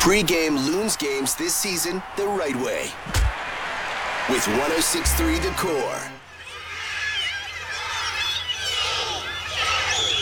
Pre-game Loons games this season the right way. With 106.3 The Core.